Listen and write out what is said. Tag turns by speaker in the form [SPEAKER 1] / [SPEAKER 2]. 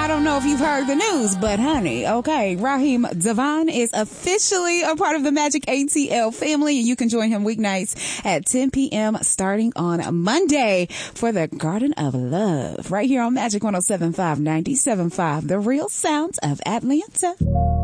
[SPEAKER 1] I don't know if you've heard the news, but honey, okay, Raheem DeVaughn is officially a part of the Magic ATL family, and you can join him weeknights at 10 p.m. starting on Monday for the Garden of Love right here on Magic 107.5, 97.5, the real sounds of Atlanta.